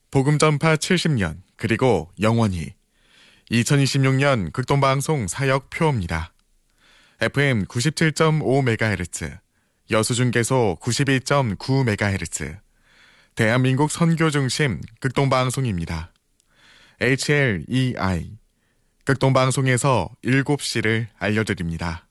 복음 전파 70년, 그리고 영원히. 2026년 극동방송 사역 표입니다. FM 97.5MHz, 여수중계소 92.9MHz, 대한민국 선교중심 극동방송입니다. HLEI, 극동방송에서 7시를 알려드립니다.